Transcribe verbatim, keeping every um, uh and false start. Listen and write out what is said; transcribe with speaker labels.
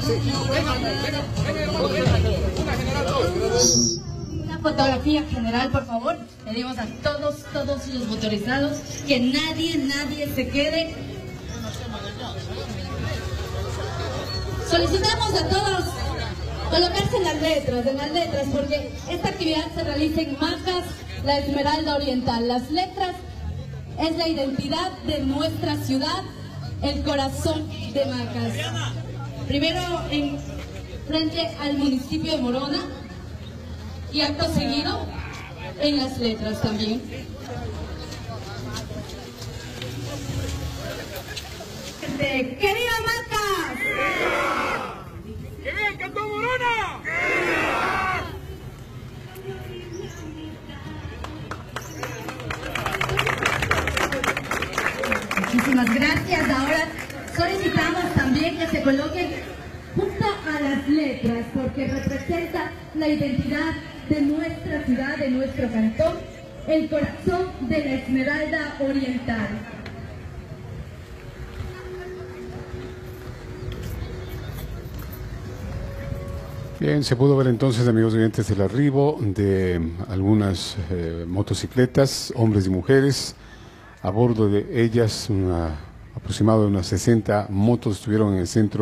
Speaker 1: Una fotografía general, por favor. Pedimos a todos, todos los motorizados que nadie, nadie se quede. Solicitamos a todos colocarse en las letras, en las letras, porque esta actividad se realiza en Macas, la Esmeralda Oriental. Las letras es la identidad de nuestra ciudad, el corazón de Macas. Primero en frente al municipio de Morona y acto seguido en las letras también. ¡Que viva Macas!
Speaker 2: ¡Que viva Cantón Morona!
Speaker 1: Muchísimas gracias. Ahora solicitamos también que se coloquen junto a las letras, porque representa la identidad de nuestra ciudad, de nuestro cantón, el corazón de la Esmeralda Oriental.
Speaker 3: Bien, se pudo ver entonces, amigos oyentes, el arribo de algunas eh, motocicletas, hombres y mujeres. A bordo de ellas, una, aproximadamente unas sesenta motos estuvieron en el centro